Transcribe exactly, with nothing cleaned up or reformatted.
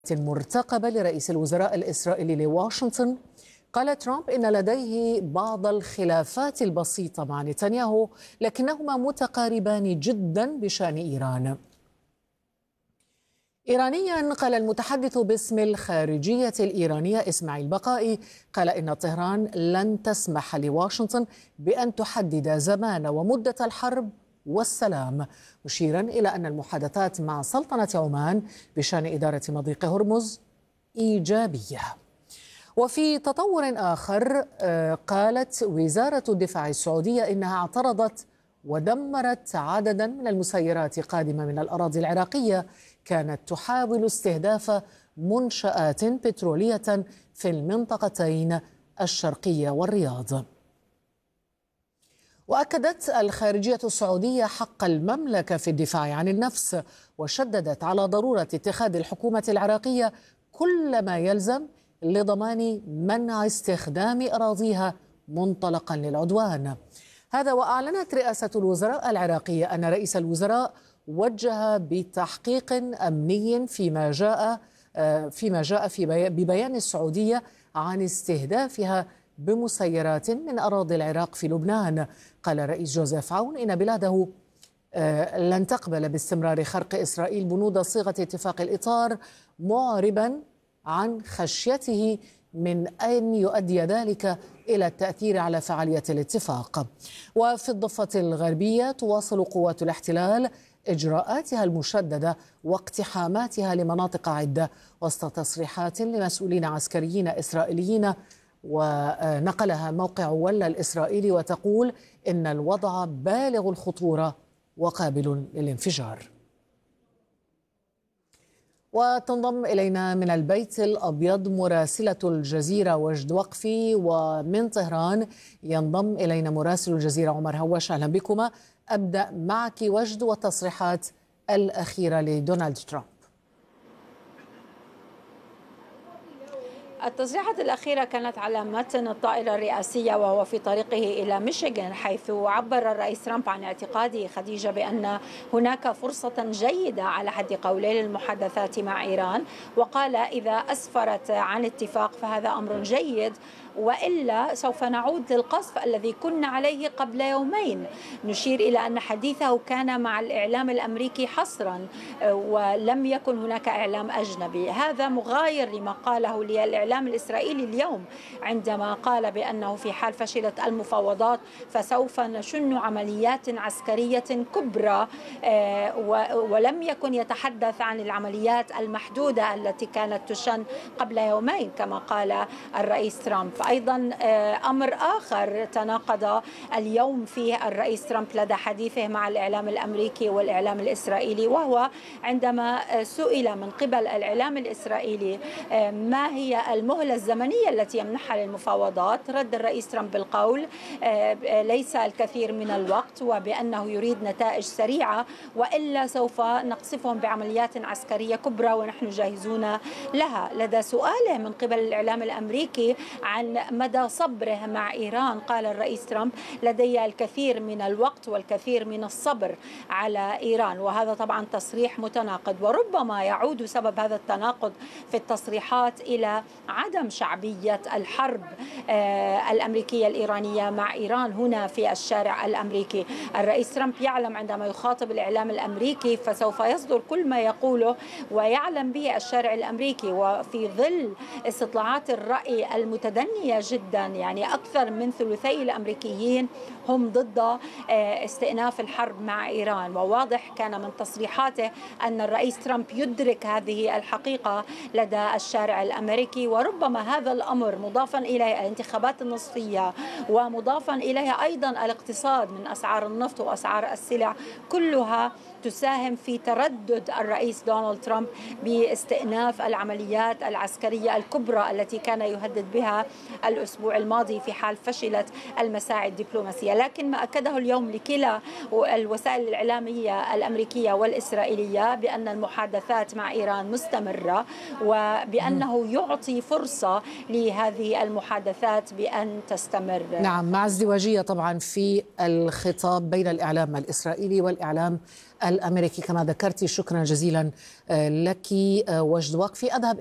مرتقبة لرئيس الوزراء الإسرائيلي لواشنطن، قال ترامب إن لديه بعض الخلافات البسيطة مع نتنياهو، لكنهما متقاربان جدا بشأن إيران. إيرانيا، قال المتحدث باسم الخارجية الإيرانية إسماعيل بقائي، قال إن طهران لن تسمح لواشنطن بأن تحدد زمان ومدة الحرب والسلام، مشيرا إلى أن المحادثات مع سلطنة عمان بشأن إدارة مضيق هرمز إيجابية. وفي تطور آخر، قالت وزارة الدفاع السعودية إنها اعترضت ودمرت عددا من المسيرات قادمة من الأراضي العراقية كانت تحاول استهداف منشآت بترولية في المنطقتين الشرقية والرياض. وأكدت الخارجية السعودية حق المملكة في الدفاع عن النفس، وشددت على ضرورة اتخاذ الحكومة العراقية كل ما يلزم لضمان منع استخدام أراضيها منطلقا للعدوان. هذا وأعلنت رئاسة الوزراء العراقية أن رئيس الوزراء وجه بتحقيق أمني فيما جاء فيما جاء في ببيان السعودية عن استهدافها بمسيرات من أراضي العراق في لبنان. قال الرئيس جوزيف عون إن بلاده لن تقبل باستمرار خرق إسرائيل بنود صيغة اتفاق الإطار، معربا عن خشيته من أن يؤدي ذلك إلى التأثير على فعالية الاتفاق. وفي الضفة الغربية تواصل قوات الاحتلال إجراءاتها المشددة واقتحاماتها لمناطق عدة وسط تصريحات لمسؤولين عسكريين إسرائيليين، ونقلها موقع ولا الإسرائيلي وتقول إن الوضع بالغ الخطورة وقابل للانفجار. وتنضم إلينا من البيت الأبيض مراسلة الجزيرة وجد وقفي، ومن طهران ينضم إلينا مراسل الجزيرة عمر هواش. أهلا بكما. أبدأ معك وجد والتصريحات الأخيرة لدونالد ترامب. التصريحات الأخيرة كانت على متن الطائرة الرئاسية وهو في طريقه إلى ميشيغان، حيث عبر الرئيس ترامب عن اعتقاده خديجة بأن هناك فرصة جيدة على حد قوله للمحادثات مع إيران، وقال إذا أسفرت عن اتفاق فهذا أمر جيد، وإلا سوف نعود للقصف الذي كنا عليه قبل يومين. نشير إلى أن حديثه كان مع الإعلام الأمريكي حصرا ولم يكن هناك إعلام أجنبي. هذا مغاير لما قاله للإعلام الإسرائيلي اليوم عندما قال بأنه في حال فشلت المفاوضات فسوف نشن عمليات عسكرية كبرى، ولم يكن يتحدث عن العمليات المحدودة التي كانت تشن قبل يومين كما قال الرئيس ترامب. أيضا أمر آخر تناقض اليوم فيه الرئيس ترامب لدى حديثه مع الإعلام الأمريكي والإعلام الإسرائيلي، وهو عندما سئل من قبل الإعلام الإسرائيلي ما هي المهلة الزمنية التي يمنحها للمفاوضات، رد الرئيس ترامب بالقول ليس الكثير من الوقت، وبأنه يريد نتائج سريعة وإلا سوف نقصفهم بعمليات عسكرية كبرى ونحن جاهزون لها. لدى سؤاله من قبل الإعلام الأمريكي عن مدى صبره مع إيران، قال الرئيس ترامب لدي الكثير من الوقت والكثير من الصبر على إيران، وهذا طبعا تصريح متناقض، وربما يعود سبب هذا التناقض في التصريحات إلى عدم شعبية الحرب الأمريكية الإيرانية مع إيران هنا في الشارع الأمريكي. الرئيس ترامب يعلم عندما يخاطب الإعلام الأمريكي فسوف يصدر كل ما يقوله ويعلم به الشارع الأمريكي، وفي ظل استطلاعات الرأي المتدنية جدا، يعني أكثر من ثلثي الأمريكيين هم ضد استئناف الحرب مع إيران. وواضح كان من تصريحاته أن الرئيس ترامب يدرك هذه الحقيقة لدى الشارع الأمريكي، وربما هذا الأمر مضافا إليه الانتخابات النصفية ومضافا إليه أيضا الاقتصاد من أسعار النفط وأسعار السلع، كلها تساهم في تردد الرئيس دونالد ترامب باستئناف العمليات العسكرية الكبرى التي كان يهدد بها الأسبوع الماضي في حال فشلت المساعي الدبلوماسية. لكن ما أكده اليوم لكلا الوسائل الإعلامية الأمريكية والإسرائيلية بأن المحادثات مع إيران مستمرة، وبأنه يعطي فرصة لهذه المحادثات بأن تستمر. نعم، مع ازدواجية طبعا في الخطاب بين الإعلام الإسرائيلي والإعلام الأمريكي كما ذكرتي. شكرا جزيلا لك وجد وقفي. أذهب